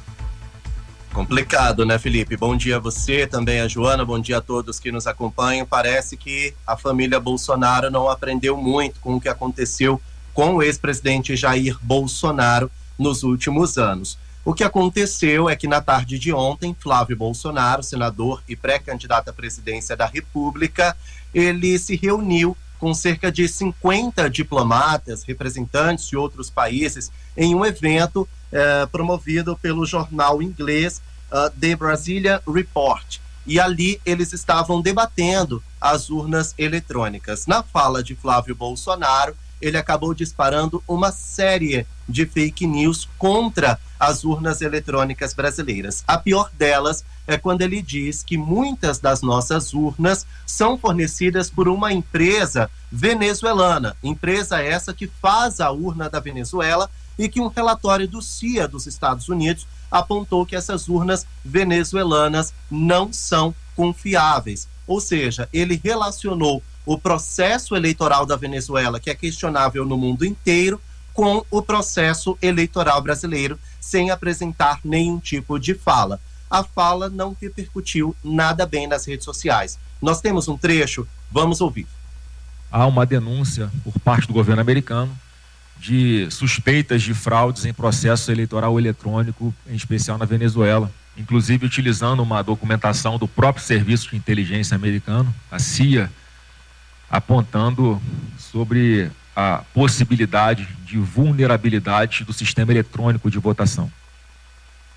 Complicado, né, Felipe? Bom dia a você, também a Joana, bom dia a todos que nos acompanham. Parece que a família Bolsonaro não aprendeu muito com o que aconteceu com o ex-presidente Jair Bolsonaro nos últimos anos. O que aconteceu é que na tarde de ontem, Flávio Bolsonaro, senador e pré-candidato à presidência da República, ele se reuniu com cerca de 50 diplomatas, representantes de outros países, em um evento promovido pelo jornal inglês The Brazilian Report. E ali eles estavam debatendo as urnas eletrônicas. Na fala de Flávio Bolsonaro, ele acabou disparando uma série de fake news contra as urnas eletrônicas brasileiras. A pior delas é quando ele diz que muitas das nossas urnas são fornecidas por uma empresa venezuelana, empresa essa que faz a urna da Venezuela, e que um relatório do CIA dos Estados Unidos apontou que essas urnas venezuelanas não são confiáveis. Ou seja, ele relacionou o processo eleitoral da Venezuela, que é questionável no mundo inteiro, com o processo eleitoral brasileiro, sem apresentar nenhum tipo de fala. A fala não repercutiu nada bem nas redes sociais. Nós temos um trecho, vamos ouvir. Há uma denúncia por parte do governo americano de suspeitas de fraudes em processo eleitoral eletrônico, em especial na Venezuela, inclusive utilizando uma documentação do próprio Serviço de Inteligência americano, a CIA, apontando sobre a possibilidade de vulnerabilidade do sistema eletrônico de votação.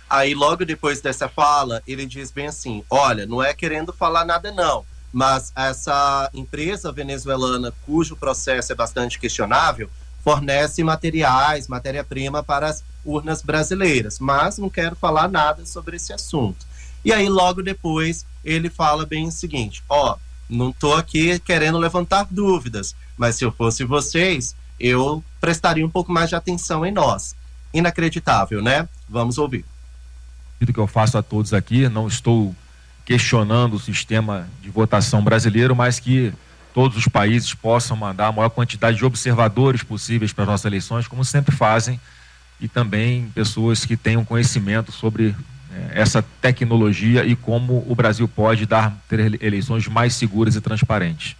Aí, logo depois dessa fala, ele diz bem assim, olha, não é querendo falar nada não, mas essa empresa venezuelana, cujo processo é bastante questionável, fornece materiais, matéria-prima para as urnas brasileiras, mas não quero falar nada sobre esse assunto. E aí, logo depois, ele fala bem o seguinte, não estou aqui querendo levantar dúvidas, mas se eu fosse vocês, eu prestaria um pouco mais de atenção em nós. Inacreditável, né? Vamos ouvir. O que eu faço a todos aqui, não estou questionando o sistema de votação brasileiro, mas que todos os países possam mandar a maior quantidade de observadores possíveis para as nossas eleições, como sempre fazem, e também pessoas que tenham conhecimento sobre essa tecnologia e como o Brasil pode ter eleições mais seguras e transparentes.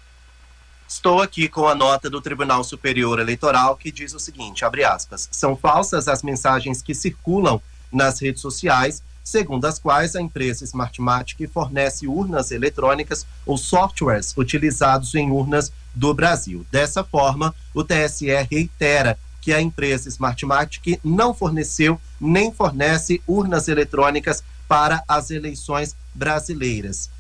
Estou aqui com a nota do Tribunal Superior Eleitoral que diz o seguinte, abre aspas, são falsas as mensagens que circulam nas redes sociais, segundo as quais a empresa Smartmatic fornece urnas eletrônicas ou softwares utilizados em urnas do Brasil. Dessa forma, o TSE reitera que a empresa Smartmatic não forneceu nem fornece urnas eletrônicas para as eleições brasileiras.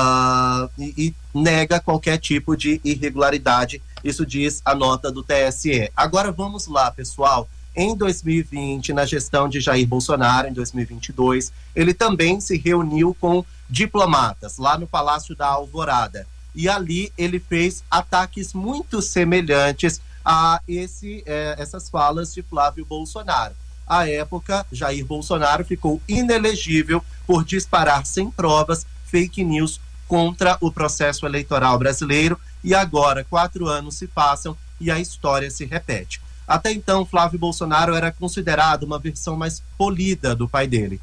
E nega qualquer tipo de irregularidade, isso diz a nota do TSE. Agora vamos lá, pessoal. Em 2020, na gestão de Jair Bolsonaro, em 2022, ele também se reuniu com diplomatas lá no Palácio da Alvorada. E ali ele fez ataques muito semelhantes a essas falas de Flávio Bolsonaro. À época, Jair Bolsonaro ficou inelegível por disparar sem provas fake news contra o processo eleitoral brasileiro. E agora, 4 anos se passam e a história se repete. Até então, Flávio Bolsonaro era considerado uma versão mais polida do pai dele.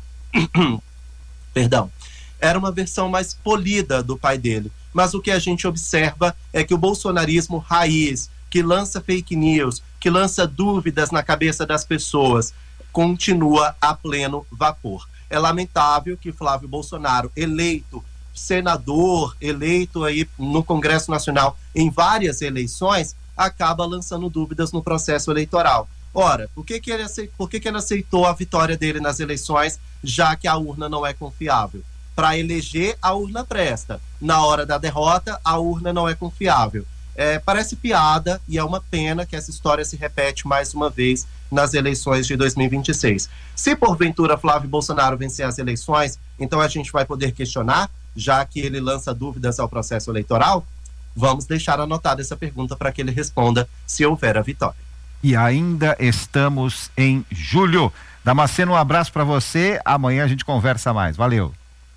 Perdão. Era uma versão mais polida do pai dele. Mas o que a gente observa é que o bolsonarismo raiz, que lança fake news, que lança dúvidas na cabeça das pessoas, continua a pleno vapor. É lamentável que Flávio Bolsonaro, eleito senador, eleito aí no Congresso Nacional em várias eleições, acaba lançando dúvidas no processo eleitoral. Ora, por que ele aceitou a vitória dele nas eleições, já que a urna não é confiável? Para eleger, a urna presta. Na hora da derrota, a urna não é confiável. Parece piada e é uma pena que essa história se repete mais uma vez nas eleições de 2026. Se porventura Flávio Bolsonaro vencer as eleições, então a gente vai poder questionar, já que ele lança dúvidas ao processo eleitoral? Vamos deixar anotada essa pergunta para que ele responda se houver a vitória. E ainda estamos em julho. Damasceno, um abraço para você. Amanhã a gente conversa mais. Valeu.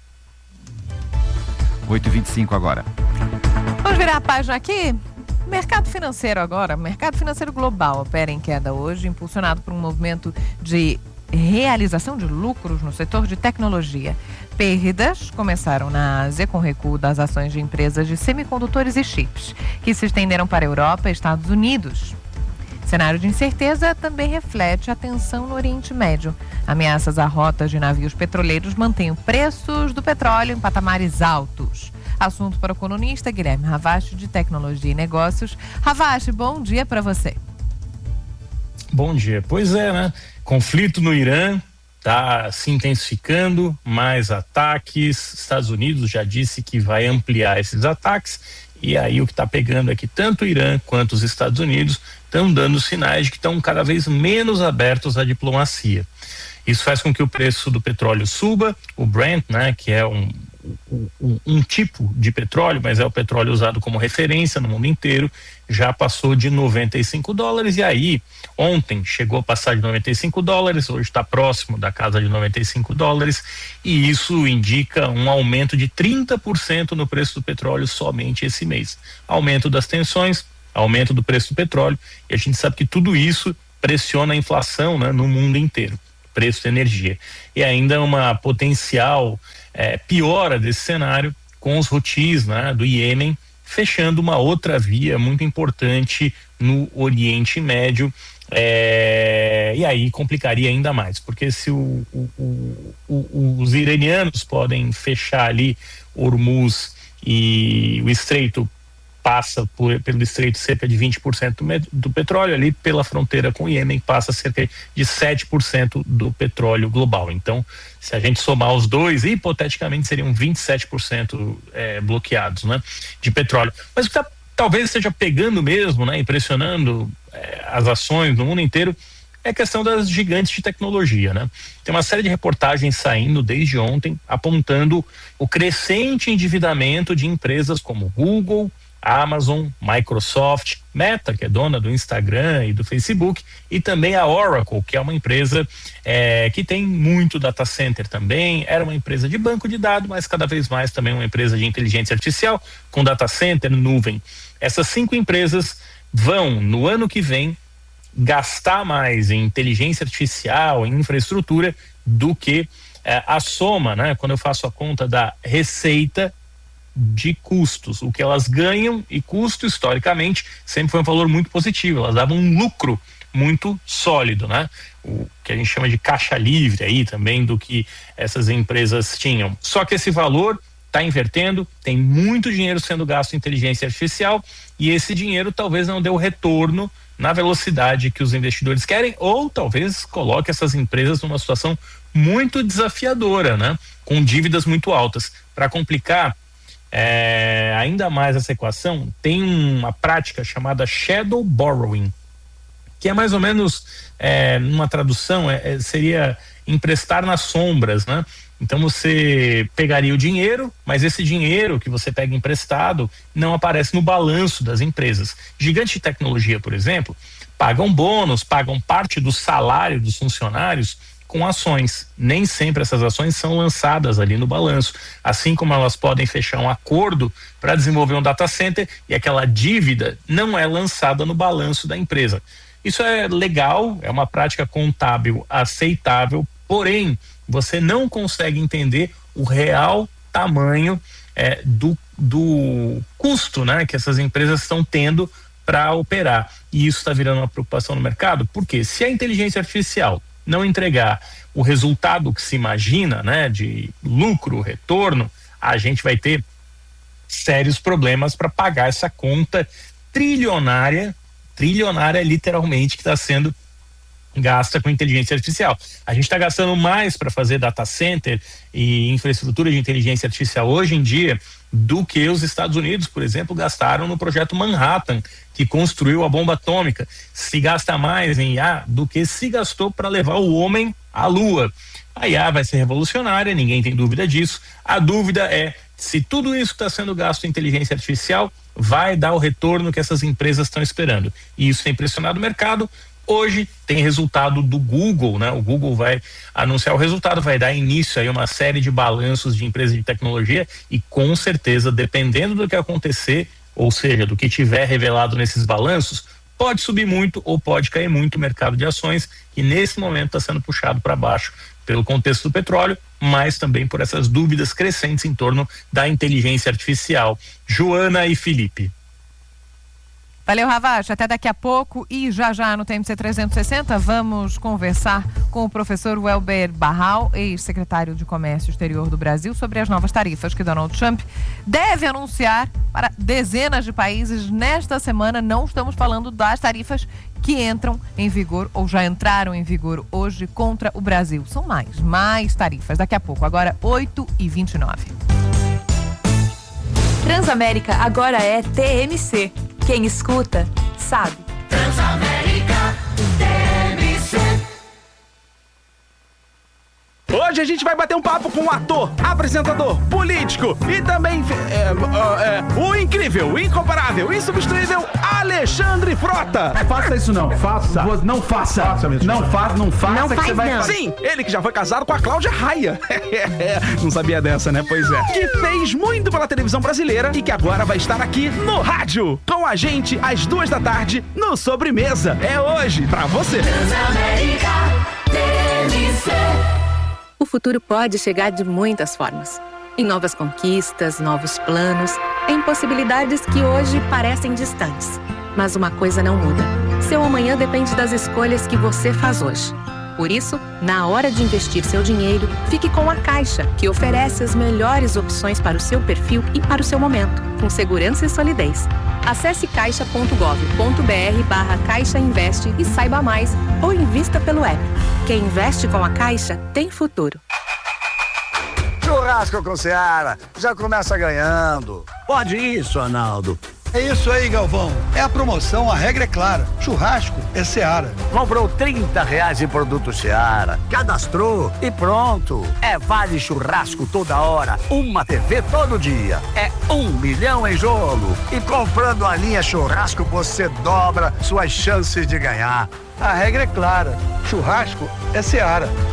8h25 agora. Vamos virar a página aqui? Mercado financeiro agora. Mercado financeiro global opera em queda hoje, impulsionado por um movimento de realização de lucros no setor de tecnologia. Perdas começaram na Ásia com recuo das ações de empresas de semicondutores e chips, que se estenderam para a Europa e Estados Unidos. Cenário de incerteza também reflete a tensão no Oriente Médio. Ameaças a rotas de navios petroleiros mantêm preços do petróleo em patamares altos. Assunto para o colunista Guilherme Ravache, de Tecnologia e Negócios. Ravache, bom dia para você. Bom dia. Pois é, né? Conflito no Irã está se intensificando, mais ataques. Estados Unidos já disse que vai ampliar esses ataques. E aí o que está pegando é que tanto o Irã quanto os Estados Unidos estão dando sinais de que estão cada vez menos abertos à diplomacia. Isso faz com que o preço do petróleo suba. O Brent, né, que é um tipo de petróleo, mas é o petróleo usado como referência no mundo inteiro, já passou de $95, e aí ontem chegou a passar de $95, hoje está próximo da casa de $95, e isso indica um aumento de 30% no preço do petróleo somente esse mês. Aumento das tensões, aumento do preço do petróleo, e a gente sabe que tudo isso pressiona a inflação, né, no mundo inteiro, preço da energia. E ainda uma potencial piora desse cenário com os Houthis, né, do Iêmen, fechando uma outra via muito importante no Oriente Médio, e aí complicaria ainda mais, porque se os iranianos podem fechar ali Hormuz e o Estreito passa pelo estreito cerca de 20% do petróleo, ali pela fronteira com o Iêmen passa cerca de 7% do petróleo global. Então, se a gente somar os dois, hipoteticamente seriam 27% bloqueados, né, de petróleo. Mas o que talvez esteja pegando mesmo, né, impressionando as ações no mundo inteiro, é a questão das gigantes de tecnologia, né? Tem uma série de reportagens saindo desde ontem apontando o crescente endividamento de empresas como Google, Amazon, Microsoft, Meta, que é dona do Instagram e do Facebook, e também a Oracle, que é uma empresa que tem muito data center também. Era uma empresa de banco de dados, mas cada vez mais também uma empresa de inteligência artificial com data center, nuvem. Essas 5 empresas vão, no ano que vem, gastar mais em inteligência artificial, em infraestrutura, do que a soma, né? Quando eu faço a conta da receita de custos, o que elas ganham, e custo historicamente sempre foi um valor muito positivo, elas davam um lucro muito sólido, né? O que a gente chama de caixa livre aí também do que essas empresas tinham. Só que esse valor está invertendo, tem muito dinheiro sendo gasto em inteligência artificial e esse dinheiro talvez não dê o retorno na velocidade que os investidores querem, ou talvez coloque essas empresas numa situação muito desafiadora, né? Com dívidas muito altas. Para complicar ainda mais essa equação, tem uma prática chamada shadow borrowing, que é mais ou menos, numa tradução, seria emprestar nas sombras, né? Então você pegaria o dinheiro, mas esse dinheiro que você pega emprestado não aparece no balanço das empresas. Gigantes de tecnologia, por exemplo, pagam bônus, pagam parte do salário dos funcionários com ações. Nem sempre essas ações são lançadas ali no balanço, assim como elas podem fechar um acordo para desenvolver um data center e aquela dívida não é lançada no balanço da empresa. Isso é legal, é uma prática contábil aceitável, porém você não consegue entender o real tamanho do custo, né, que essas empresas estão tendo para operar. E isso está virando uma preocupação no mercado, porque se a inteligência artificial não entregar o resultado que se imagina, né, de lucro, retorno, a gente vai ter sérios problemas para pagar essa conta trilionária literalmente, que está sendo gasta com inteligência artificial. A gente está gastando mais para fazer data center e infraestrutura de inteligência artificial hoje em dia do que os Estados Unidos, por exemplo, gastaram no projeto Manhattan, que construiu a bomba atômica. Se gasta mais em IA do que se gastou para levar o homem à Lua. A IA vai ser revolucionária, ninguém tem dúvida disso. A dúvida é se tudo isso que está sendo gasto em inteligência artificial vai dar o retorno que essas empresas estão esperando. E isso tem pressionado o mercado. Hoje tem resultado do Google, né? O Google vai anunciar o resultado, vai dar início aí a uma série de balanços de empresas de tecnologia e com certeza, dependendo do que acontecer, ou seja, do que tiver revelado nesses balanços, pode subir muito ou pode cair muito o mercado de ações, que nesse momento está sendo puxado para baixo pelo contexto do petróleo, mas também por essas dúvidas crescentes em torno da inteligência artificial. Joana e Felipe. Valeu, Ravache, até daqui a pouco. E já no TMC 360 vamos conversar com o professor Welber Barral, ex-secretário de Comércio Exterior do Brasil, sobre as novas tarifas que Donald Trump deve anunciar para dezenas de países nesta semana. Não estamos falando das tarifas que entram em vigor ou já entraram em vigor hoje contra o Brasil. São mais tarifas. Daqui a pouco, agora 8h29. Transamérica agora é TMC. Quem escuta, sabe. Transamérica TMC. Hoje a gente vai bater um papo com um ator, apresentador, político e também o incrível, incomparável, insubstituível Alexandre Frota. Faça isso não, faça. Não faça. Faça mesmo. Não faça que você vai fazer. Sim, ele que já foi casado com a Cláudia Raia. Não sabia dessa, né? Pois é. Que fez muito pela televisão brasileira e que agora vai estar aqui no rádio com a gente às 14h no Sobremesa. É hoje pra você. Transamérica TMC. O futuro pode chegar de muitas formas. Em novas conquistas, novos planos, em possibilidades que hoje parecem distantes. Mas uma coisa não muda. Seu amanhã depende das escolhas que você faz hoje. Por isso, na hora de investir seu dinheiro, fique com a Caixa, que oferece as melhores opções para o seu perfil e para o seu momento, com segurança e solidez. Acesse caixa.gov.br/Caixa Investe e saiba mais, ou invista pelo app. Quem investe com a Caixa tem futuro. Churrasco com Seara, já começa ganhando. Pode isso, Arnaldo. É isso aí, Galvão. É a promoção, a regra é clara. Churrasco é Seara. Comprou R$30 em produto Seara, cadastrou e pronto. É vale churrasco toda hora, uma TV todo dia. É 1 milhão em jogo. E comprando a linha churrasco, você dobra suas chances de ganhar. A regra é clara. Churrasco é Seara.